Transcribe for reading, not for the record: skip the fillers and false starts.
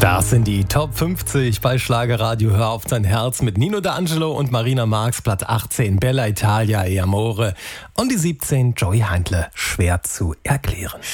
Das sind die Top 50 bei Schlagerradio Hör auf dein Herz mit Nino D'Angelo und Marina Marx, Platz 18 Bella Italia e Amore und die 17 Joey Heindle, schwer zu erklären.